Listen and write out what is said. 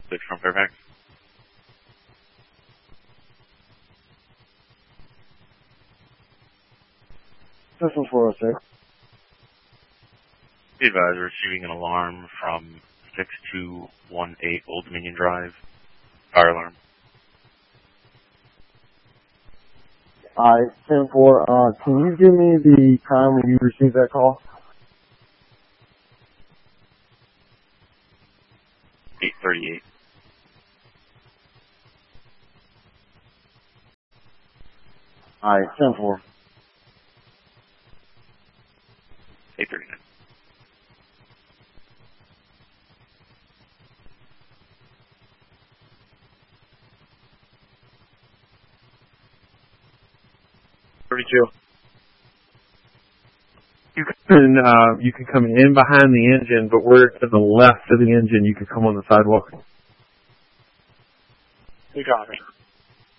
Switch from Fairfax. System 406. Be advised, we're receiving an alarm from 6218 Old Dominion Drive. Fire alarm. Alright, 10-4, can you give me the time when you received that call? 8:38. Alright, 10-4. 8:39. You can come in behind the engine, but we're to the left of the engine. You can come on the sidewalk. You got it.